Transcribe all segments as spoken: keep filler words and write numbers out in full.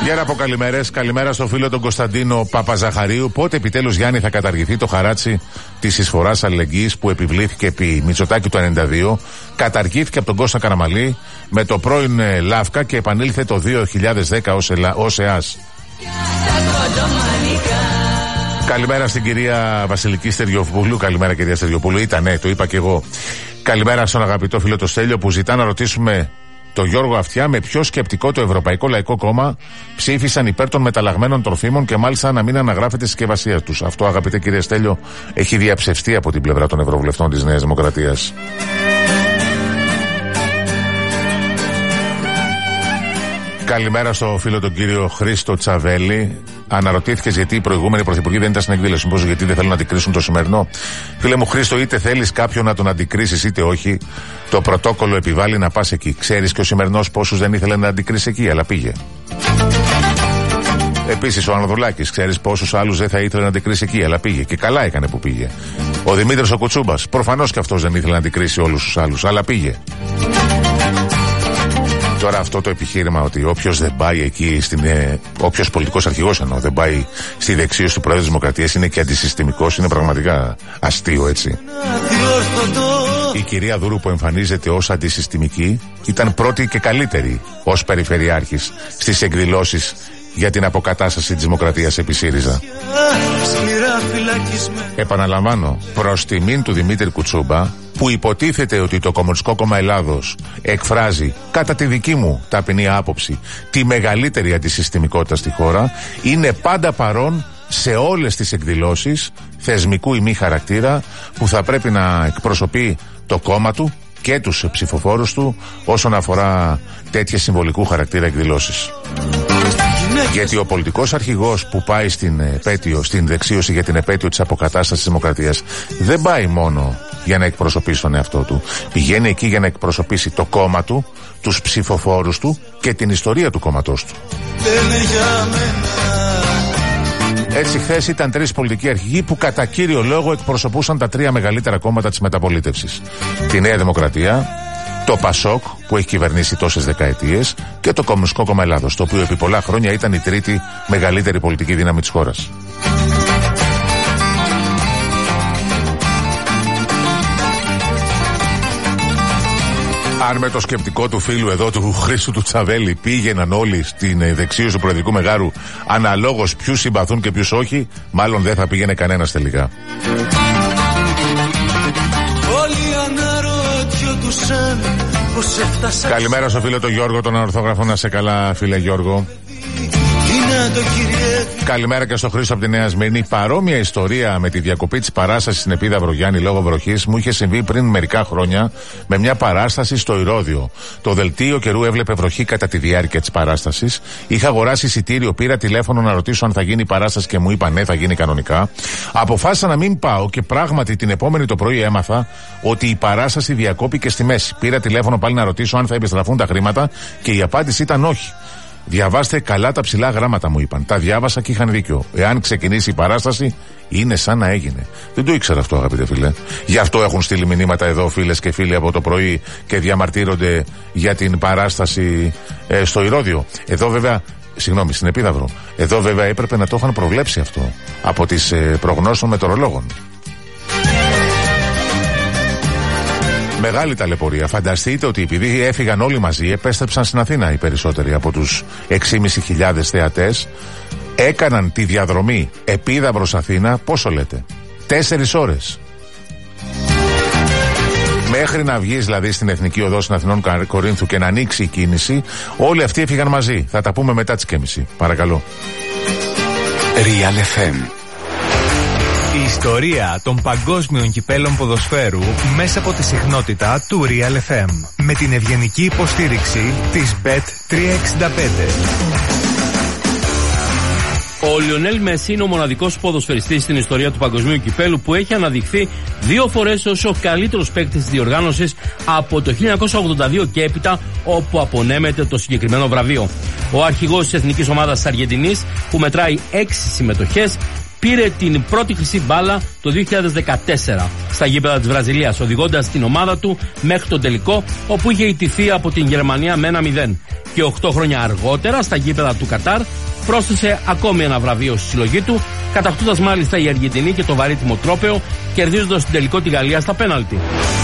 Για να πω καλημέρες. Καλημέρα στο φίλο τον Κωνσταντίνο Παπαζαχαρίου. Πότε επιτέλους, Γιάννη, θα καταργηθεί το χαράτσι της εισφοράς αλληλεγγύης που επιβλήθηκε επί Μητσοτάκη του ενενήντα δύο, καταργήθηκε από τον Κώστα Καραμαλή με το πρώην ε, Λάφκα και επανήλθε το δύο χιλιάδες δέκα ως, ελα, ως ΕΑΣ. Καλημέρα στην κυρία Βασιλική Στεριοπούλου. Καλημέρα, κυρία Στεριοπούλου. Ήτανε, το είπα και εγώ. Καλημέρα στον αγαπητό φίλο το Στέλιο που ζητά να ρωτήσουμε το Γιώργο Αυτιά με ποιο σκεπτικό το Ευρωπαϊκό Λαϊκό Κόμμα ψήφισαν υπέρ των μεταλλαγμένων τροφίμων και μάλιστα να μην αναγράφεται συσκευασία τους. Αυτό, αγαπητέ κύριε Στέλιο, έχει διαψευστεί από την πλευρά των Ευρωβουλευτών της Νέας Δημοκρατίας. Καλημέρα στο φίλο τον κύριο Χρήστο Τσαβέλη. Αναρωτήθηκε γιατί οι προηγούμενοι πρωθυπουργοί δεν ήταν στην εκδήλωση. Μήπως γιατί δεν θέλουν να αντικρίσουν το σημερινό. Φίλε μου Χρήστο, είτε θέλεις κάποιον να τον αντικρίσεις είτε όχι, το πρωτόκολλο επιβάλλει να πας εκεί. Ξέρεις και ο σημερινός πόσους δεν ήθελε να αντικρίσει εκεί, αλλά πήγε. Επίσης ο Αναδολάκης, ξέρεις πόσους άλλους δεν θα ήθελε να αντικρίσει εκεί, αλλά πήγε. Και καλά έκανε που πήγε. Ο Δημήτρης ο Κουτσούμπας, προφανώς και αυτός δεν ήθελε να αντικρίσει όλους τους άλλους, αλλά πήγε. Τώρα αυτό το επιχείρημα ότι όποιος δεν πάει εκεί, στην, ε, όποιος πολιτικός αρχηγός εννοώ, δεν πάει στη δεξίωση του Πρόεδρου της Δημοκρατίας είναι και αντισυστημικός, είναι πραγματικά αστείο, έτσι. Η κυρία Δούρου που εμφανίζεται ως αντισυστημική ήταν πρώτη και καλύτερη ως περιφερειάρχης στις εκδηλώσεις για την αποκατάσταση της Δημοκρατίας επί ΣΥΡΙΖΑ. Επαναλαμβάνω, προς τιμήν του Δημήτρη Κουτσούμπα, που υποτίθεται ότι το Κομμουνιστικό Κόμμα Ελλάδος εκφράζει, κατά τη δική μου ταπεινή άποψη, τη μεγαλύτερη αντισυστημικότητα στη χώρα, είναι πάντα παρόν σε όλες τις εκδηλώσεις θεσμικού ή μη χαρακτήρα που θα πρέπει να εκπροσωπεί το κόμμα του και τους ψηφοφόρους του όσον αφορά τέτοιες συμβολικού χαρακτήρα εκδηλώσεις. Γιατί ο πολιτικός αρχηγός που πάει στην επέτειο, στην δεξίωση για την επέτειο της αποκατάστασης της Δημοκρατίας δεν πάει μόνο για να εκπροσωπήσει τον εαυτό του. Πηγαίνει εκεί για να εκπροσωπήσει το κόμμα του, τους ψηφοφόρους του και την ιστορία του κόμματός του. Έτσι, χθες ήταν τρεις πολιτικοί αρχηγοί που κατά κύριο λόγο εκπροσωπούσαν τα τρία μεγαλύτερα κόμματα της μεταπολίτευσης. Τη Νέα Δημοκρατία, το ΠΑΣΟΚ που έχει κυβερνήσει τόσες δεκαετίες και το Κομμουνιστικό Κόμμα Ελλάδος, το οποίο επί πολλά χρόνια ήταν η τρίτη μεγαλύτερη πολιτική δύναμη της χώρας. Αν με το σκεπτικό του φίλου εδώ του Χρήστου του Τσαβέλη πήγαιναν όλοι στην δεξίωση του Προεδρικού Μεγάρου αναλόγως ποιους συμπαθούν και ποιους όχι, μάλλον δεν θα πήγαινε κανένας τελικά. Καλημέρα στο φίλο τον Γιώργο, τον Ορθόγραφο, να σε καλά φίλε Γιώργο. Καλημέρα και στο Χρήστο από τη Νέα Σμύρνη. Παρόμοια ιστορία με τη διακοπή της παράστασης στην Επίδαυρο Γιάννη λόγω βροχής μου είχε συμβεί πριν μερικά χρόνια με μια παράσταση στο Ηρώδειο. Το δελτίο καιρού έβλεπε βροχή κατά τη διάρκεια της παράστασης. Είχα αγοράσει εισιτήριο, πήρα τηλέφωνο να ρωτήσω αν θα γίνει η παράσταση και μου είπα ναι, θα γίνει κανονικά. Αποφάσισα να μην πάω και πράγματι την επόμενη το πρωί έμαθα ότι η παράσταση διακόπηκε στη μέση. Πήρα τηλέφωνο πάλι να ρωτήσω αν θα επιστραφούν τα χρήματα και η απάντηση ήταν όχι. Διαβάστε καλά τα ψηλά γράμματα, μου είπαν. Τα διάβασα και είχαν δίκιο. Εάν ξεκινήσει η παράσταση, είναι σαν να έγινε. Δεν το ήξερα αυτό, αγαπητέ φίλε. Γι' αυτό έχουν στείλει μηνύματα εδώ φίλες και φίλοι από το πρωί και διαμαρτύρονται για την παράσταση ε, στο Ηρώδειο. Εδώ βέβαια, συγγνώμη, στην Επίδαυρο. Εδώ βέβαια έπρεπε να το είχαν προβλέψει αυτό από τις ε, προγνώσεις των μετεωρολόγων. Μεγάλη ταλαιπωρία. Φανταστείτε ότι επειδή έφυγαν όλοι μαζί, επέστρεψαν στην Αθήνα οι περισσότεροι από τους έξι χιλιάδες πεντακόσιους θεατές. Έκαναν τη διαδρομή Επίδαυρος Αθήνα, πόσο λέτε, τέσσερις ώρες. Μέχρι να βγεις δηλαδή στην Εθνική Οδό στην Αθηνών Κορίνθου και να ανοίξει η κίνηση, όλοι αυτοί έφυγαν μαζί. Θα τα πούμε μετά τις και μισή. Παρακαλώ. Real εφ εμ. Η ιστορία των παγκόσμιων κυπέλων ποδοσφαίρου μέσα από τη συχνότητα του Real εφ εμ με την ευγενική υποστήριξη της μπετ τριακόσια εξήντα πέντε. Ο Λιονέλ Μέση είναι ο μοναδικός ποδοσφαιριστής στην ιστορία του παγκοσμίου κυπέλου που έχει αναδειχθεί δύο φορές ως ο καλύτερος παίκτης της διοργάνωσης από το χίλια εννιακόσια ογδόντα δύο και έπειτα, όπου απονέμεται το συγκεκριμένο βραβείο. Ο αρχηγός της εθνικής ομάδας της Αργεντινής, που μετράει έξι συμμετοχές, πήρε την πρώτη χρυσή μπάλα το δύο χιλιάδες δεκατέσσερα στα γήπεδα της Βραζιλίας, οδηγώντας την ομάδα του μέχρι τον τελικό, όπου είχε ιτηθεί από την Γερμανία με ένα μηδέν. Και οκτώ χρόνια αργότερα, στα γήπεδα του Κατάρ, πρόσθεσε ακόμη ένα βραβείο στη συλλογή του, κατακτώντας μάλιστα η Αργεντινή και το βαρύτιμο τρόπαιο, κερδίζοντας στην τελικό τη Γαλλία στα πέναλτι.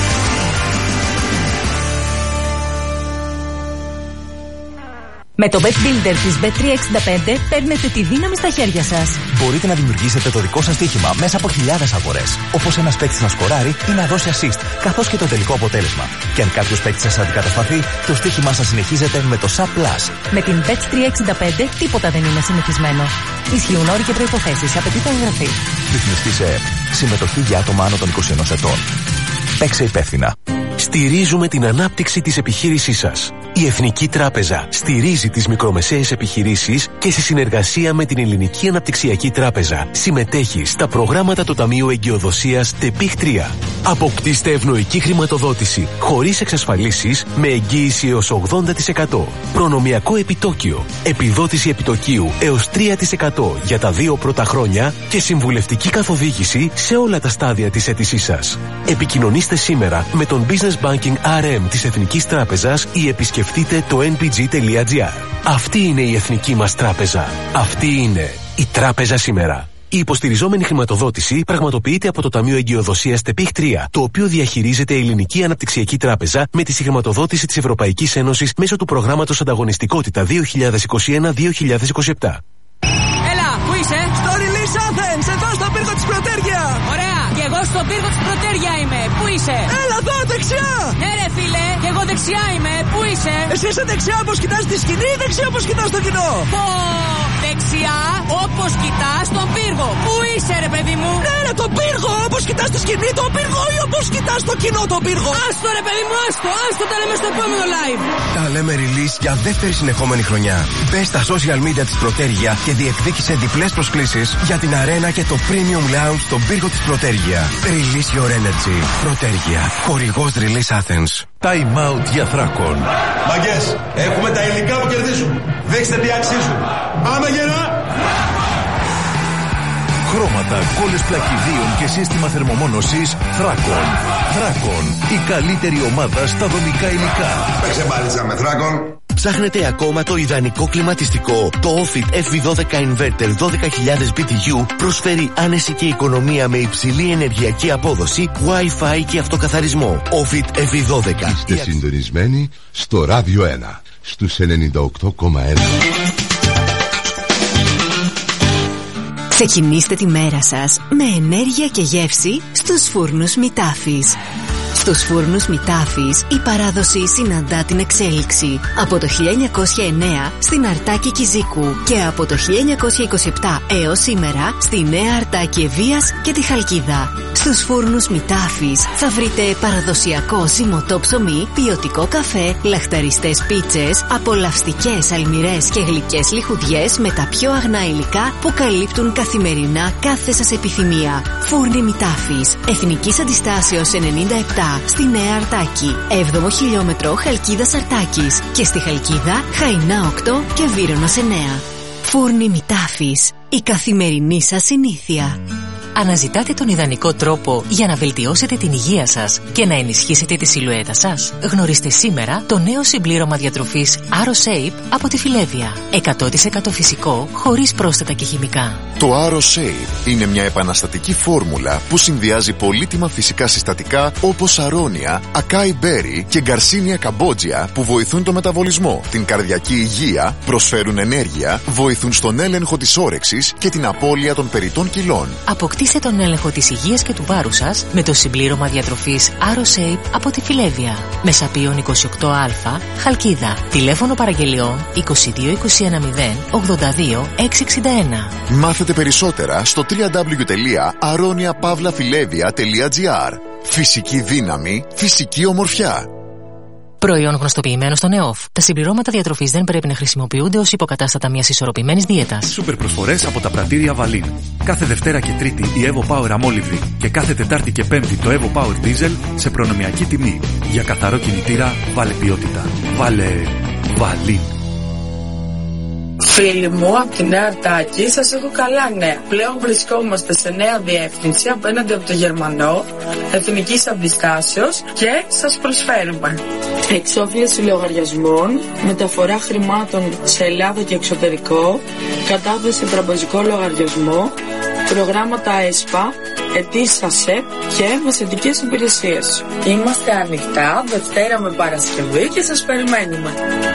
Με το Bet Builder της μπετ τριακόσια εξήντα πέντε παίρνετε τη δύναμη στα χέρια σας. Μπορείτε να δημιουργήσετε το δικό σας στοίχημα μέσα από χιλιάδες αγορές. Όπως ένας παίκτης να σκοράρει ή να δώσει assist, καθώς και το τελικό αποτέλεσμα. Και αν κάποιος παίκτης σας αντικατασταθεί, το στοίχημά σας συνεχίζεται με το Sub Plus. Με την μπετ τριακόσια εξήντα πέντε τίποτα δεν είναι συνηθισμένο. Ισχύουν όροι και προϋποθέσεις. Απαιτείται εγγραφή. Ρυθμιστή σε ΕΕΠ. Συμμετοχή για άτομα άνω των είκοσι ενός ετών. Παίξε υπεύθυνα. Στηρίζουμε την ανάπτυξη της επιχείρησής σας. Η Εθνική Τράπεζα στηρίζει τις μικρομεσαίες επιχειρήσεις και σε συνεργασία με την Ελληνική Αναπτυξιακή Τράπεζα συμμετέχει στα προγράμματα του Ταμείου Εγκυοδοσίας ΤΕΠΙΧ τρία. Αποκτήστε ευνοϊκή χρηματοδότηση χωρίς εξασφαλίσεις με εγγύηση έως ογδόντα τοις εκατό. Προνομιακό επιτόκιο, επιδότηση επιτοκίου έως τρία τοις εκατό για τα δύο πρώτα χρόνια και συμβουλευτική καθοδήγηση σε όλα τα στάδια της αίτησής σας. Επικοινωνήστε σήμερα με τον Business Banking αρ εμ της Εθνικής Τράπεζας ή επισκεφτείτε το εν πι τζι τελεία τζι άρ. Αυτή είναι η Εθνική μας Τράπεζα. Αυτή είναι η Τράπεζα σήμερα. Η υποστηριζόμενη χρηματοδότηση πραγματοποιείται από το Ταμείο Εγκυοδοσίας ΤΕΠΙΧ τρία, το οποίο διαχειρίζεται η Ελληνική Αναπτυξιακή Τράπεζα με τη συγχρηματοδότηση της Ευρωπαϊκής Ένωσης μέσω του προγράμματος Ανταγωνιστικότητα δύο χιλιάδες είκοσι ένα με δύο χιλιάδες είκοσι επτά. Έλα, πού είσαι? Στο Release Athens, εδώ στο πύργο της Πρωτέρια. Ωραία, και εγώ στο πύργο της Πρωτέρια είμαι. Πού είσαι? Έλα εδώ, δεξιά. Ναι ρε φίλε, και εγώ δεξιά είμαι. Πού είσαι? Εσύ είσαι δεξιά όπως κοιτάς τη σκηνή ή δεξιά όπως κοιτάς το κοινό? Πω, δεξιά όπως κοιτάς τον πύργο. Πού είσαι ρε παιδί μου? Ναι ρε, τον πύργο, όπως κοιτάς τη σκηνή τον πύργο ή όπως κοιτάς το κοινό τον πύργο? Άστο ρε παιδί μου, άστο, άστο, τα λέμε στο επόμενο live. Τα λέμε Release για δεύτερη συνεχόμενη χρονιά. Μπες στα social media της Πρωτέρια και διεκδίκησε διπλές προσκλήσεις για την αρένα και το Premium Lounge στον πύργο της Πρωτέρια. Release your energy. Πρωτέρια. Χορηγός Release Athens. Time out για Θράκον. Μαγκές, έχουμε τα υλικά που κερδίζουν. Δείξτε τι αξίζουν. Πάμε γερά! Χρώματα, κόλλες πλακιδίων και σύστημα θερμομόνωσης Θράκον. Θράκον, η καλύτερη ομάδα στα δομικά υλικά. Παίξε μπάλιτσα με Θράκον. Ψάχνετε ακόμα το ιδανικό κλιματιστικό? Το Ofit εφ βι δώδεκα Inverter δώδεκα χιλιάδες μπι τι γιου προσφέρει άνεση και οικονομία με υψηλή ενεργειακή απόδοση, Wi-Fi και αυτοκαθαρισμό. Ofit εφ βι δώδεκα. Είστε συντονισμένοι στο Ράδιο ένα, στους ενενήντα οκτώ κόμμα ένα. Ξεκινήστε τη μέρα σας με ενέργεια και γεύση στους φούρνους Μητάφης. Στους φούρνους Μητάφης η παράδοση συναντά την εξέλιξη. Από το χίλια εννιακόσια εννέα στην Αρτάκη Κιζίκου και από το χίλια εννιακόσια είκοσι επτά έως σήμερα στη Νέα Αρτάκη Ευβίας και τη Χαλκίδα. Στους φούρνους Μητάφης θα βρείτε παραδοσιακό ζυμωτό ψωμί, ποιοτικό καφέ, λαχταριστές πίτσες, απολαυστικές αλμυρές και γλυκές λιχουδιές με τα πιο αγνά υλικά που καλύπτουν καθημερινά κάθε σας επιθυμία. Φούρνοι Μητάφης, Εθνικής Αντιστάσεως ενενήντα επτά στη Νέα Αρτάκη, έβδομο χιλιόμετρο Χαλκίδας Αρτάκης και στη Χαλκίδα Χαϊνά οκτώ και Βύρωνος εννέα. Φούρνοι Μητάφης, η καθημερινή σας συνήθεια. Αναζητάτε τον ιδανικό τρόπο για να βελτιώσετε την υγεία σας και να ενισχύσετε τη σιλουέτα σας? Γνωρίστε σήμερα το νέο συμπλήρωμα διατροφής AroShape από τη Φιλέβια. εκατό τοις εκατό φυσικό, χωρίς πρόσθετα και χημικά. Το AroShape είναι μια επαναστατική φόρμουλα που συνδυάζει πολύτιμα φυσικά συστατικά όπως αρώνια, ακάι μπέρι και γκαρσίνια καμπότζια που βοηθούν το μεταβολισμό, την καρδιακή υγεία, προσφέρουν ενέργεια, βοηθούν στον έλεγχο της όρεξης και την απώλεια των περιττών κιλών. Αποκτήστε τον έλεγχο της υγείας και του βάρους σας με το συμπλήρωμα διατροφής AroShape από τη Φιλέβια. Μεσαπίων είκοσι οκτώ α, Χαλκίδα. Τηλέφωνο παραγγελιών είκοσι δύο είκοσι ένα μηδέν ογδόντα δύο εξακόσια εξήντα ένα. Μάθετε περισσότερα στο double-u double-u double-u τελεία aronia pavla filevia τελεία τζι άρ. Φυσική δύναμη, φυσική ομορφιά. Προϊόν γνωστοποιημένο στον ΕΟΦ. Τα συμπληρώματα διατροφής δεν πρέπει να χρησιμοποιούνται ως υποκατάστατα μιας ισορροπημένης δίαιτας. Σούπερ προσφορές από τα πρατήρια Βαλίν. Κάθε Δευτέρα και Τρίτη η Evo Power Αμόλυβδη και κάθε Τετάρτη και Πέμπτη το Evo Power Diesel σε προνομιακή τιμή. Για καθαρό κινητήρα, βάλε ποιότητα. Βάλε Βαλίν. Φίλοι μου από την Νέα Αρτάκη, σας έχω καλά νέα. Πλέον βρισκόμαστε σε νέα διεύθυνση απέναντι από το Γερμανό, εθνικής αντιστάσεως και σας προσφέρουμε εξόφληση λογαριασμών, μεταφορά χρημάτων σε Ελλάδα και εξωτερικό, κατάθεση τραπεζικό λογαριασμό, προγράμματα ΕΣΠΑ, αιτήσεις ΑΣΕΠ και μεσαιτικές υπηρεσίες. Είμαστε ανοιχτά Δευτέρα με Παρασκευή και σας περιμένουμε.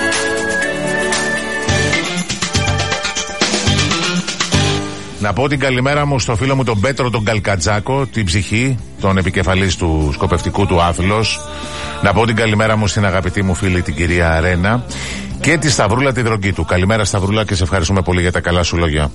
Να πω την καλημέρα μου στο φίλο μου τον Πέτρο τον Καλκατζάκο, την ψυχή, τον επικεφαλής του σκοπευτικού του Άθλος. Να πω την καλημέρα μου στην αγαπητή μου φίλη την κυρία Αρένα και τη Σταυρούλα τη δρογκή του. Καλημέρα Σταυρούλα και σε ευχαριστούμε πολύ για τα καλά σου λόγια.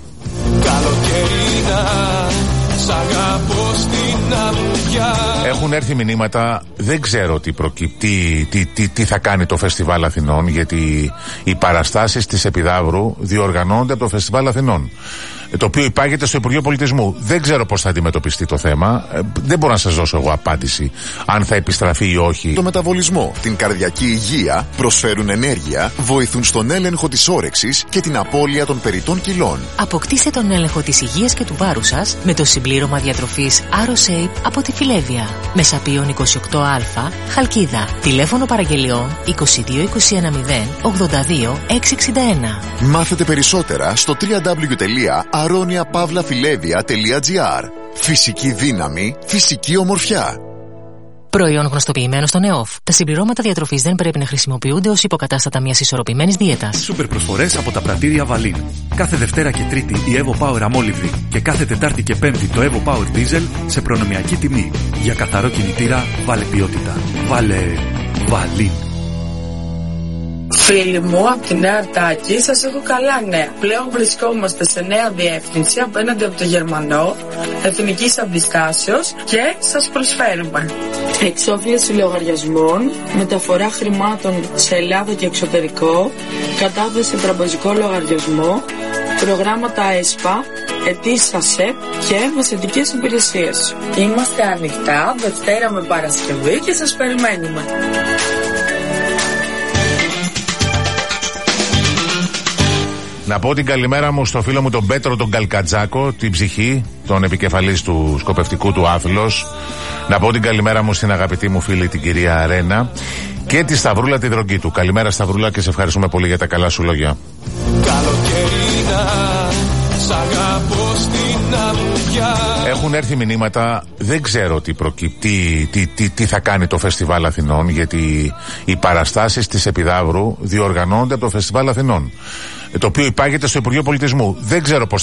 Έχουν έρθει μηνύματα, δεν ξέρω τι, προκύπτει, τι, τι, τι θα κάνει το Φεστιβάλ Αθηνών, γιατί οι παραστάσεις της Επιδαύρου διοργανώνονται από το Φεστιβάλ Αθηνών, το οποίο υπάγεται στο Υπουργείο Πολιτισμού. Δεν ξέρω πώς θα αντιμετωπιστεί το θέμα. Ε, δεν μπορώ να σας δώσω εγώ απάντηση αν θα επιστραφεί ή όχι. Το μεταβολισμό, την καρδιακή υγεία, προσφέρουν ενέργεια, βοηθούν στον έλεγχο της όρεξης και την απώλεια των περιττών κιλών. Αποκτήστε τον έλεγχο της υγείας και του βάρου σας με το συμπλήρωμα διατροφής AroShape από τη Φιλέβια. Μεσαπίων είκοσι οκτώ α, Χαλκίδα. Τηλέφωνο παραγγελιών είκοσι δύο είκοσι ένα μηδέν ογδόντα δύο εξακόσια εξήντα ένα. Μάθετε περισσότερα στο double-u double-u double-u τελεία aronia pavla filevia τελεία gr. Φυσική δύναμη, φυσική ομορφιά. Προϊόν γνωστοποιημένο στον ΕΟΦ. Τα συμπληρώματα διατροφής δεν πρέπει να χρησιμοποιούνται ως υποκατάστατα μιας ισορροπημένης δίαιτας. Σούπερ προσφορές από τα πρατήρια Βαλίν. Κάθε Δευτέρα και Τρίτη η Evo Power αμόλυβδη και κάθε Τετάρτη και Πέμπτη το Evo Power Diesel σε προνομιακή τιμή. Για καθαρό κινητήρα βάλε ποιότητα. Βάλε Βαλίν. Φίλοι μου από την Νέα Αρτάκη, σας έχω καλά νέα. Πλέον βρισκόμαστε σε νέα διεύθυνση απέναντι από το Γερμανό, εθνικής αντιστάσεως και σας προσφέρουμε εξόφληση λογαριασμών, μεταφορά χρημάτων σε Ελλάδα και εξωτερικό, κατάθεση τραπεζικό λογαριασμό, προγράμματα ΕΣΠΑ, αιτήσεις ΑΣΕΠ και μεσαιτικές υπηρεσίες. Είμαστε ανοιχτά Δευτέρα με Παρασκευή και σας περιμένουμε. Να πω την καλημέρα μου στο φίλο μου τον Πέτρο τον Καλκατζάκο, την ψυχή, τον επικεφαλής του σκοπευτικού του Άθλος. Να πω την καλημέρα μου στην αγαπητή μου φίλη την κυρία Αρένα και τη Σταυρούλα τη δρογκή του. Καλημέρα Σταυρούλα και σε ευχαριστούμε πολύ για τα καλά σου λόγια. Έχουν έρθει μηνύματα, δεν ξέρω τι, προκύπτει, τι, τι, τι θα κάνει το Φεστιβάλ Αθηνών, γιατί οι παραστάσεις της Επιδαύρου διοργανώνονται από το Φεστιβάλ Αθηνών, το οποίο υπάγεται στο Υπουργείο Πολιτισμού. Δεν ξέρω πώς